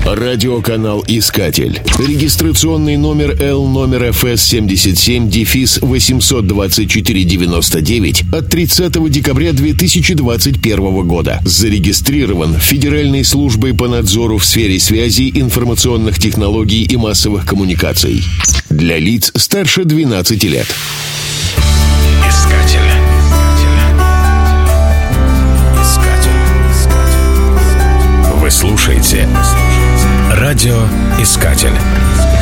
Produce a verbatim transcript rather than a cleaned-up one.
Радиоканал «Искатель». Регистрационный номер Л номер эф эс семьдесят семь дефис восемьсот двадцать четыре девяносто девять от тридцатого декабря две тысячи двадцать первого года. Зарегистрирован Федеральной службой по надзору в сфере связи, информационных технологий и массовых коммуникаций. Для лиц старше двенадцати лет. Искатель. Вы слушаете «Радиоискатель».